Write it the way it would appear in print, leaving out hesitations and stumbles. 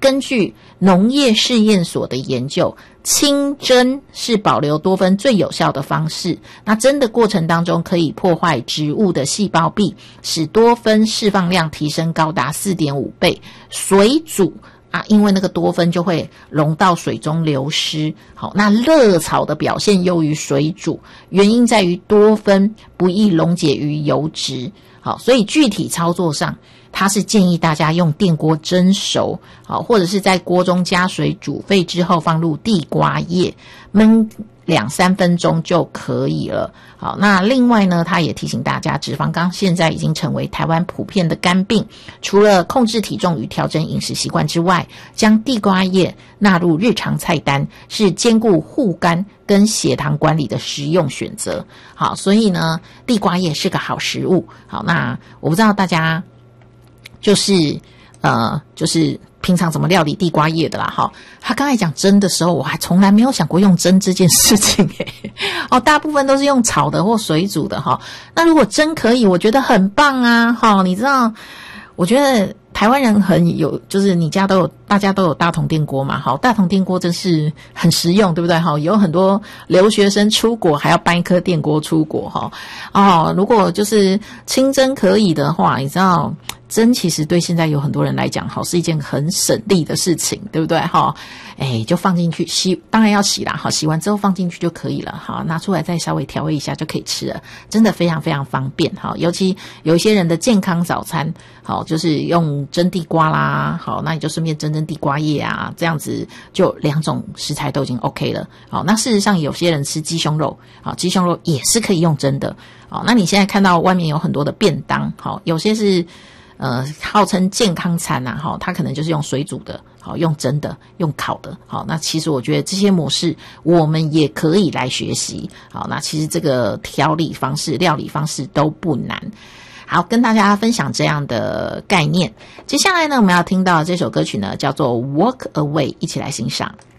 根据农业试验所的研究，清蒸是保留多酚最有效的方式。那蒸的过程当中可以破坏植物的细胞壁，使多酚释放量提升高达 4.5 倍。水煮因为那个多酚就会溶到水中流失。好，那热炒的表现优于水煮，原因在于多酚不易溶解于油脂。好，所以具体操作上，它是建议大家用电锅蒸熟，好，或者是在锅中加水煮沸之后放入地瓜叶，焖2-3分钟就可以了。好，那另外呢，他也提醒大家，脂肪肝现在已经成为台湾普遍的肝病，除了控制体重与调整饮食习惯之外，将地瓜叶纳入日常菜单是兼顾护肝跟血糖管理的实用选择。好，所以呢，地瓜叶是个好食物。好，那我不知道大家就是平常怎么料理地瓜叶的啦。哈，他刚才讲蒸的时候，我还从来没有想过用蒸这件事情大部分都是用炒的或水煮的哈。那如果蒸可以，我觉得很棒啊。哈，你知道，我觉得台湾人很有，就是大家都有大同电锅嘛。好，大同电锅真是很实用，对不对？哈，有很多留学生出国还要搬一颗电锅出国哈。如果就是清蒸可以的话，你知道。蒸其实对现在有很多人来讲，是一件很省力的事情，对不对？就放进去洗，当然要洗啦，洗完之后放进去就可以了，拿出来再稍微调味一下就可以吃了，真的非常非常方便，尤其有一些人的健康早餐，就是用蒸地瓜啦，那你就顺便蒸地瓜叶啊，这样子就2种食材都已经 OK 了。那事实上有些人吃鸡胸肉，鸡胸肉也是可以用蒸的。那你现在看到外面有很多的便当，有些是号称健康餐啊，它可能就是用水煮的，用蒸的，用烤的。那其实我觉得这些模式我们也可以来学习。那其实这个料理方式都不难。好，跟大家分享这样的概念。接下来呢，我们要听到这首歌曲呢，叫做 Walk Away， 一起来欣赏。